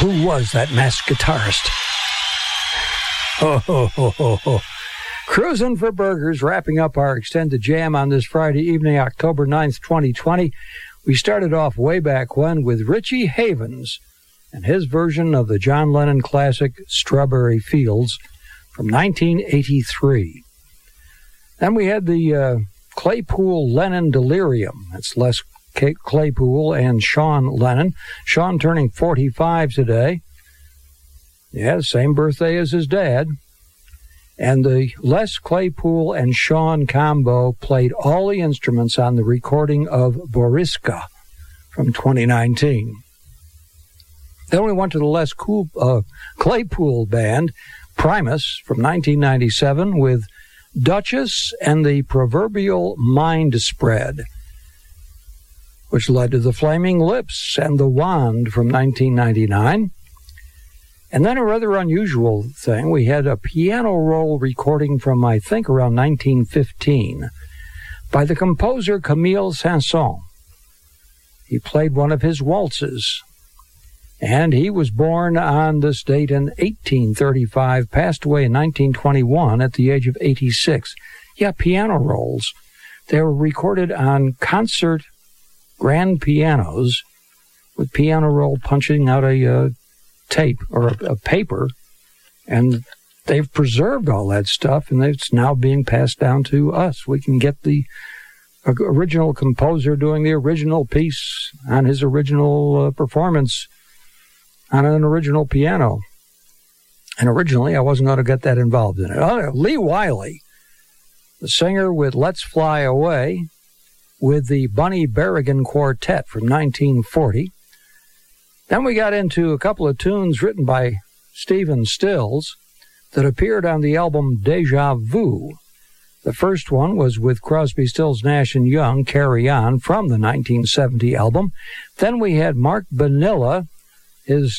Who was that masked guitarist? Ho, ho, ho, ho, ho. Cruising for Burgers, wrapping up our extended jam on this Friday evening, October 9th, 2020. We started off way back when with Richie Havens and his version of the John Lennon classic Strawberry Fields from 1983. Then we had the Claypool-Lennon Delirium. That's Les Claypool and Sean Lennon. Sean turning 45 today. Yeah, same birthday as his dad. And the Les Claypool and Sean combo played all the instruments on the recording of Boriska from 2019. Then we went to the Les Claypool band, Primus, from 1997, with Duchess and the Proverbial Mind Spread, which led to the Flaming Lips and the Wand from 1999. And then a rather unusual thing, we had a piano roll recording from, I think, around 1915 by the composer Camille Saint-Saëns. He played one of his waltzes, and he was born on this date in 1835, passed away in 1921 at the age of 86. Yeah, piano rolls. They were recorded on concert grand pianos with piano roll punching out a tape or a paper, and they've preserved all that stuff, and it's now being passed down to us. We can get the original composer doing the original piece on his original performance on an original piano. And originally, I wasn't going to get that involved in it. Lee Wiley, the singer with Let's Fly Away, with the Bunny Berrigan Quartet from 1940. Then we got into a couple of tunes written by Stephen Stills that appeared on the album Deja Vu. The first one was with Crosby, Stills, Nash & Young, Carry On, from the 1970 album. Then we had Mark Bonilla, his